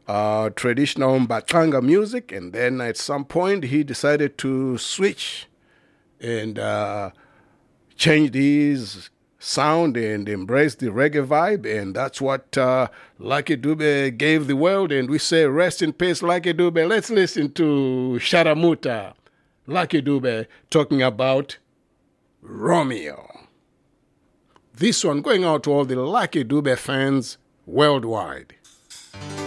traditional Mbatanga music, and then at some point he decided to switch and changed his sound and embraced the reggae vibe, and that's what Lucky Dube gave the world, and we say rest in peace, Lucky Dube. Let's listen to Sharamuta, Lucky Dube talking about Romeo. This one going out to all the Lucky Dube fans worldwide.